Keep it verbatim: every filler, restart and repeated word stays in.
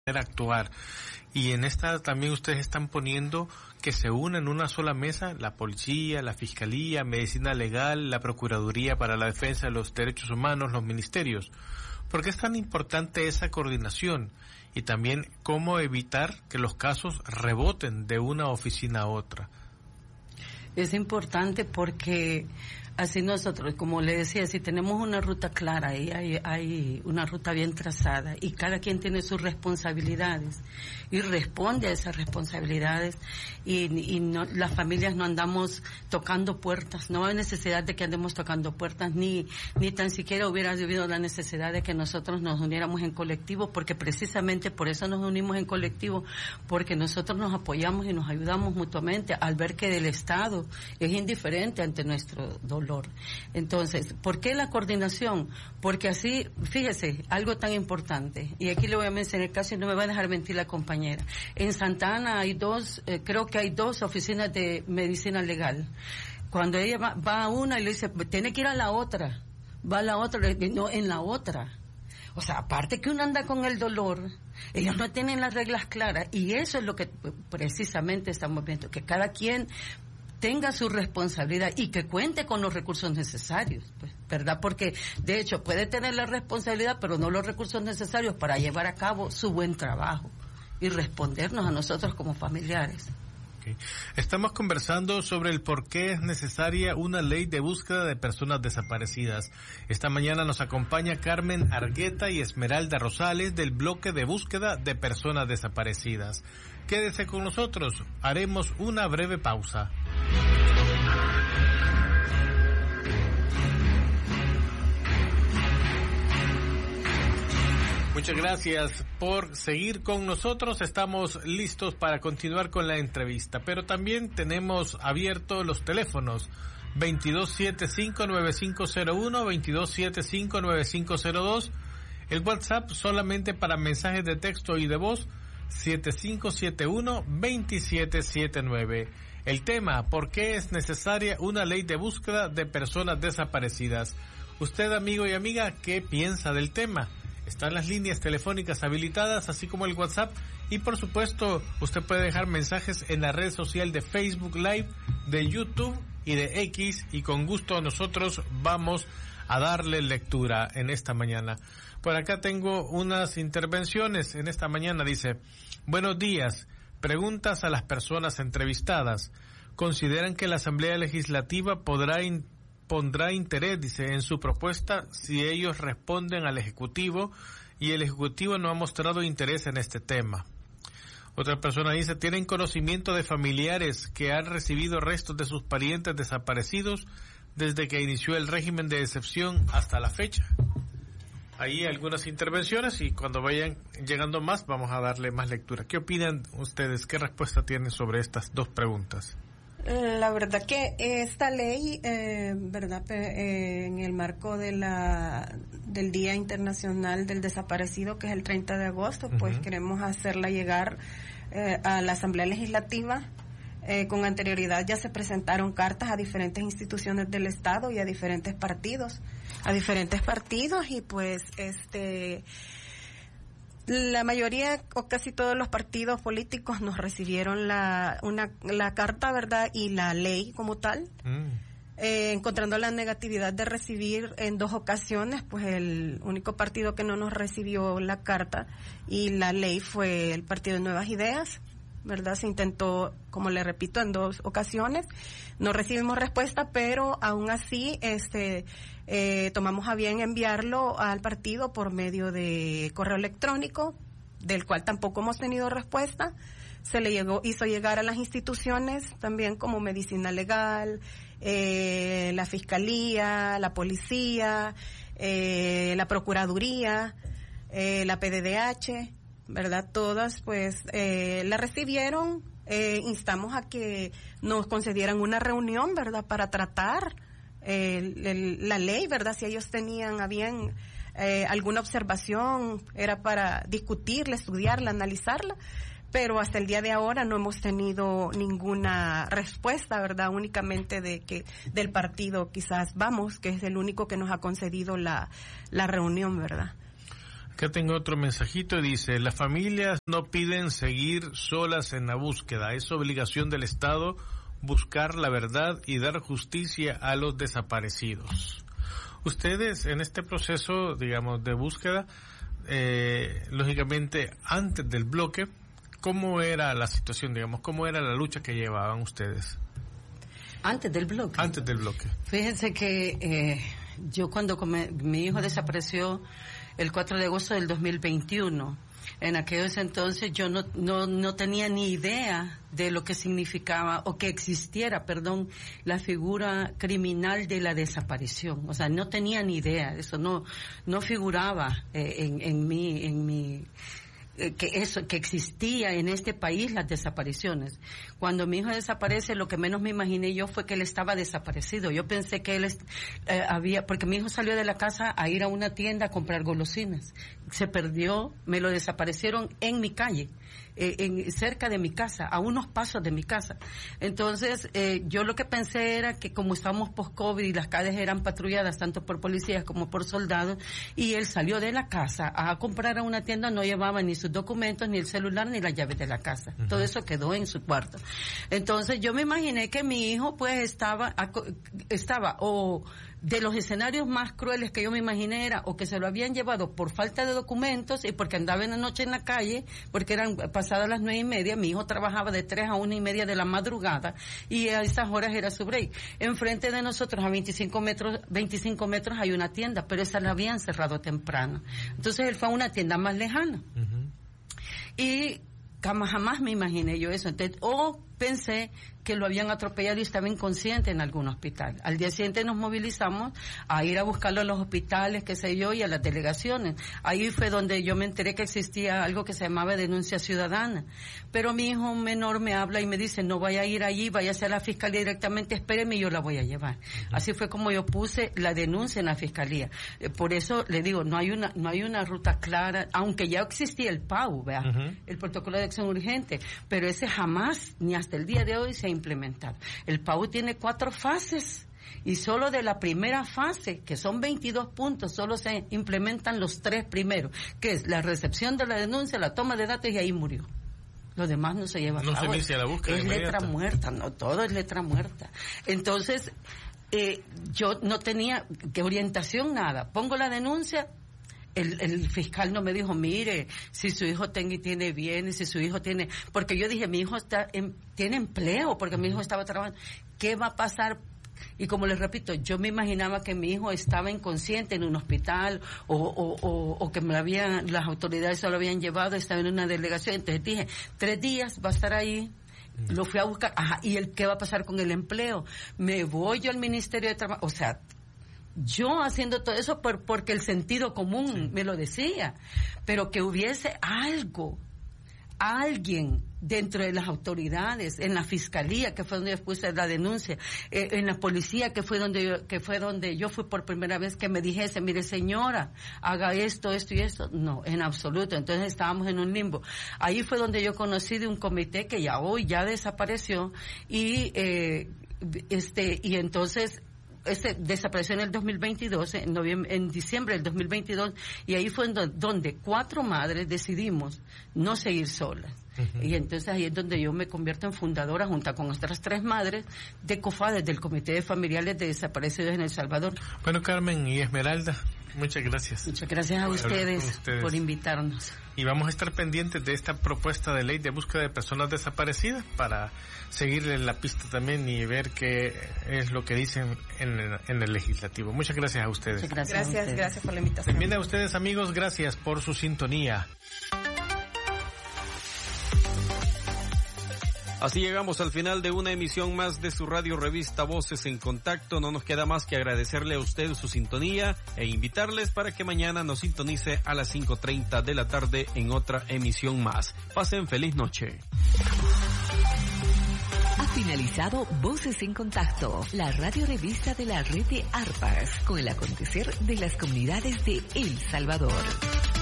actuar. Y en esta también ustedes están poniendo que se unan en una sola mesa la policía, la fiscalía, medicina legal, la procuraduría para la defensa de los derechos humanos, los ministerios. ¿Por qué es tan importante esa coordinación? Y también cómo evitar que los casos reboten de una oficina a otra. Es importante porque así nosotros, como le decía, si tenemos una ruta clara y hay, hay una ruta bien trazada y cada quien tiene sus responsabilidades y responde a esas responsabilidades y, y no, las familias no andamos tocando puertas, no hay necesidad de que andemos tocando puertas, ni, ni tan siquiera hubiera habido la necesidad de que nosotros nos uniéramos en colectivo, porque precisamente por eso nos unimos en colectivo, porque nosotros nos apoyamos y nos ayudamos mutuamente al ver que el Estado es indiferente ante nuestro dolor. Entonces, ¿por qué la coordinación? Porque así, fíjese, algo tan importante, y aquí le voy a mencionar el caso y no me va a dejar mentir la compañera. En Santa Ana hay dos, eh, creo que hay dos oficinas de medicina legal. Cuando ella va, va a una y le dice, tiene que ir a la otra, va a la otra, le dice, no, en la otra. O sea, aparte que uno anda con el dolor, ellos no tienen las reglas claras, y eso es lo que precisamente estamos viendo, que cada quien tenga su responsabilidad y que cuente con los recursos necesarios, pues, ¿verdad? Porque, de hecho, puede tener la responsabilidad, pero no los recursos necesarios para llevar a cabo su buen trabajo y respondernos a nosotros como familiares. Okay. Estamos conversando sobre el por qué es necesaria una ley de búsqueda de personas desaparecidas. Esta mañana nos acompaña Carmen Argueta y Esmeralda Rosales del bloque de búsqueda de personas desaparecidas. Quédese con nosotros, haremos una breve pausa. Muchas gracias por seguir con nosotros. Estamos listos para continuar con la entrevista, pero también tenemos abiertos los teléfonos veintidós setenta y cinco, noventa y cinco cero uno, veintidós setenta y cinco, noventa y cinco cero dos, el WhatsApp solamente para mensajes de texto y de voz siete cinco siete uno, dos siete siete nueve. El tema, ¿por qué es necesaria una ley de búsqueda de personas desaparecidas? Usted, amigo y amiga, ¿qué piensa del tema? Están las líneas telefónicas habilitadas, así como el WhatsApp, y por supuesto usted puede dejar mensajes en la red social de Facebook Live, de YouTube y de X, y con gusto nosotros vamos a darle lectura en esta mañana. Por acá tengo unas intervenciones en esta mañana. Dice: buenos días, preguntas a las personas entrevistadas. ¿Consideran que la Asamblea Legislativa podrá in- pondrá interés, dice, en su propuesta si ellos responden al Ejecutivo y el Ejecutivo no ha mostrado interés en este tema? Otra persona dice: ¿tienen conocimiento de familiares que han recibido restos de sus parientes desaparecidos desde que inició el régimen de excepción hasta la fecha? Ahí algunas intervenciones, y cuando vayan llegando más vamos a darle más lectura. ¿Qué opinan ustedes? ¿Qué respuesta tienen sobre estas dos preguntas? La verdad que esta ley, eh, verdad, eh, en el marco de la del Día Internacional del Desaparecido, que es el treinta de agosto, uh-huh. pues queremos hacerla llegar eh, a la Asamblea Legislativa. Eh, con anterioridad ya se presentaron cartas a diferentes instituciones del Estado y a diferentes partidos, a diferentes partidos y pues este... la mayoría o casi todos los partidos políticos nos recibieron la una la carta, ¿verdad? Y la ley como tal, mm. eh, encontrando la negatividad de recibir en dos ocasiones, pues el único partido que no nos recibió la carta y la ley fue el Partido de Nuevas Ideas, ¿verdad? Se intentó, como le repito, en dos ocasiones, no recibimos respuesta, pero aún así este eh, tomamos a bien enviarlo al partido por medio de correo electrónico, del cual tampoco hemos tenido respuesta. Se le llegó, hizo llegar a las instituciones también como Medicina Legal, eh, la Fiscalía, la Policía, eh, la Procuraduría, eh, la P D D H, ¿verdad? Todas pues eh, la recibieron. Eh, instamos a que nos concedieran una reunión, ¿verdad? Para tratar eh, el, el, la ley, ¿verdad? Si ellos tenían a bien eh, alguna observación, era para discutirla, estudiarla, analizarla, pero hasta el día de ahora no hemos tenido ninguna respuesta, ¿verdad? Únicamente de que del partido quizás Vamos, que es el único que nos ha concedido la, la reunión, ¿verdad? Acá tengo otro mensajito, dice, las familias no piden seguir solas en la búsqueda, es obligación del Estado buscar la verdad y dar justicia a los desaparecidos. Ustedes en este proceso, digamos, de búsqueda, eh, lógicamente antes del bloque, ¿cómo era la situación, digamos, cómo era la lucha que llevaban ustedes? Antes del bloque. Antes del bloque. Fíjense que eh, yo cuando come, mi hijo desapareció el cuatro de agosto del dos mil veintiuno, en aquellos entonces yo no, no, no tenía ni idea de lo que significaba o que existiera, perdón, la figura criminal de la desaparición. O sea, no tenía ni idea, eso no, no figuraba eh, en, en mi, en mi, que eso, que existía en este país las desapariciones. Cuando mi hijo desaparece, lo que menos me imaginé yo fue que él estaba desaparecido. Yo pensé que él eh, había, porque mi hijo salió de la casa a ir a una tienda a comprar golosinas. Se perdió, me lo desaparecieron en mi calle, eh, en, cerca de mi casa, a unos pasos de mi casa. Entonces, eh, yo lo que pensé era que como estábamos post-COVID y las calles eran patrulladas tanto por policías como por soldados, y él salió de la casa a comprar a una tienda, no llevaba ni sus documentos, ni el celular, ni las llaves de la casa. Uh-huh. Todo eso quedó en su cuarto. Entonces, yo me imaginé que mi hijo pues estaba, estaba o de los escenarios más crueles que yo me imaginé era o que se lo habían llevado por falta de documentos y porque andaba en la noche en la calle, porque eran pasadas las nueve y media, mi hijo trabajaba de tres a una y media de la madrugada y a esas horas era su break. Enfrente de nosotros a veinticinco metros, veinticinco metros hay una tienda, pero esa la habían cerrado temprano. Entonces él fue a una tienda más lejana. Uh-huh. Y jamás, jamás me imaginé yo eso. Entonces, o pensé que lo habían atropellado y estaba inconsciente en algún hospital. Al día siguiente nos movilizamos a ir a buscarlo a los hospitales, qué sé yo, y a las delegaciones. Ahí fue donde yo me enteré que existía algo que se llamaba denuncia ciudadana. Pero mi hijo menor me habla y me dice, no vaya a ir allí, vaya a la fiscalía directamente, espéreme y yo la voy a llevar. Uh-huh. Así fue como yo puse la denuncia en la fiscalía. Eh, por eso le digo, no hay una no hay una ruta clara, aunque ya existía el P A U, ¿verdad? Uh-huh. El protocolo de acción urgente, pero ese jamás, ni hasta el día de hoy, se ha implementado. El P A U tiene cuatro fases y solo de la primera fase, que son veintidós puntos, solo se implementan los tres primeros, que es la recepción de la denuncia, la toma de datos y ahí murió. Lo demás no se lleva a cabo. No se inicia la búsqueda. Es inmediata. Letra muerta, no, todo es letra muerta. Entonces, eh, yo no tenía que orientación, nada. Pongo la denuncia. El, el fiscal no me dijo, mire, si su hijo tiene, tiene bienes, si su hijo tiene... Porque yo dije, mi hijo está en, tiene empleo, porque mi hijo estaba trabajando. ¿Qué va a pasar? Y como les repito, yo me imaginaba que mi hijo estaba inconsciente en un hospital o, o, o, o que me habían, las autoridades se lo habían llevado, estaba en una delegación. Entonces dije, tres días va a estar ahí. Lo fui a buscar. Ajá, ¿y el qué va a pasar con el empleo? Me voy yo al Ministerio de Trabajo. O sea... Yo haciendo todo eso por, porque el sentido común sí. me lo decía, pero que hubiese algo, alguien dentro de las autoridades, en la fiscalía, que fue donde yo puse la denuncia, eh, en la policía, que fue donde yo, que fue donde yo fui por primera vez, que me dijese, mire señora, haga esto, esto y esto. No, en absoluto. Entonces estábamos en un limbo. Ahí fue donde yo conocí de un comité que ya hoy ya desapareció y eh, este y entonces Este desapareció en el dos mil veintidós, en, noviembre, en diciembre del dos mil veintidós, y ahí fue donde, donde cuatro madres decidimos no seguir solas. Uh-huh. Y entonces ahí es donde yo me convierto en fundadora, junto con otras tres madres, de COFADES, del Comité de Familiares de Desaparecidos en El Salvador. Bueno, Carmen y Esmeralda, muchas gracias. Muchas gracias a ustedes, ustedes por invitarnos. Y vamos a estar pendientes de esta propuesta de ley de búsqueda de personas desaparecidas para seguirle la pista también y ver qué es lo que dicen en el, en el legislativo. Muchas gracias a ustedes. Muchas gracias, gracias, gracias por la invitación. También a ustedes, amigos, gracias por su sintonía. Así llegamos al final de una emisión más de su radio revista Voces en Contacto. No nos queda más que agradecerle a usted su sintonía e invitarles para que mañana nos sintonice a las cinco treinta de la tarde en otra emisión más. Pasen feliz noche. Ha finalizado Voces en Contacto, la radio revista de la red de ARPAS, con el acontecer de las comunidades de El Salvador.